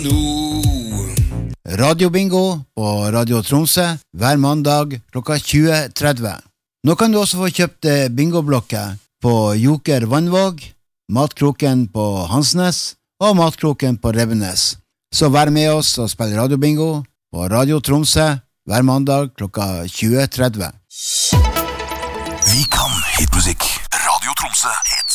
Radiobingo på Radio Tromsø hver mandag klokka 20.30. Nå kan du også få kjøpt bingoblokker på Joker Vannvåg, Matkroken på Hansnes og Matkroken på Rebbenes. Så vær med oss og spill radiobingo på Radio Tromsø hver mandag klokka 20.30. Vi kan hitmusikk. Radio Tromsø hits.